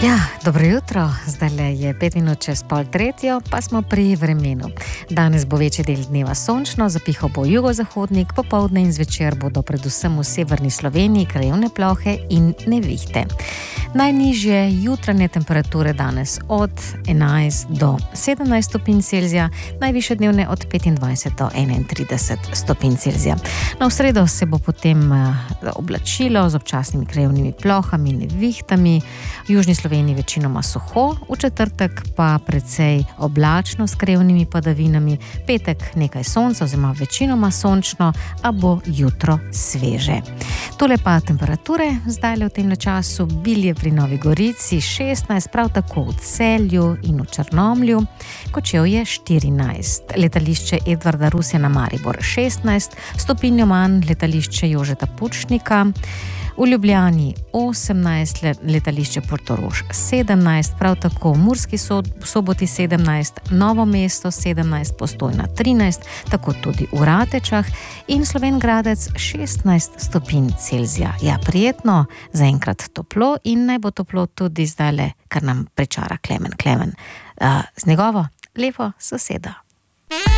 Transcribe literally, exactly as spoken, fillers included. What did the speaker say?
Ja, dobro jutro, zdaj je pet minut čez pol tretjo, pa smo pri vremenu. Danes bo večji del dneva sončno, zapihal bo jugozahodnik, popoldne in zvečer bodo predvsem v severni Sloveniji krajevne plohe in nevihte. Najnižje jutranje temperature danes od enajst do sedemnajst stopinj Celzija, najvišje dnevne od petindvajset do enaintrideset stopinj Celzija. Na v sredo se bo potem oblačilo z občasnimi krajevnimi plohami in nevihtami, v južni Sloveniji večinoma suho, v četrtek pa precej oblačno s krajevnimi padavinami, petek nekaj sonca oziroma večinoma sončno, a bo jutro sveže. Tole pa temperature zdaj v tem času: Bilje pri Novi Gorici šestnajst, prav tako v Celju in v Črnomlju, Kočevje štirinajst, letališče Edvarda Rusjana Maribor šestnajst, stopinjo manj letališče Jožeta Pučnika, v Ljubljani osemnajst, letališče Portorož sedemnajst, prav tako v Murski Soboti sedemnajst, Novo mesto sedemnajst, Postojna trinajst, tako tudi v Ratečah in Slovenj Gradec šestnajst stopinj Celzija. Ja, prijetno, zaenkrat toplo in naj bo toplo tudi zdajle, kar nam pričara Klemen Klemen uh, z njegovo lepo sosedo.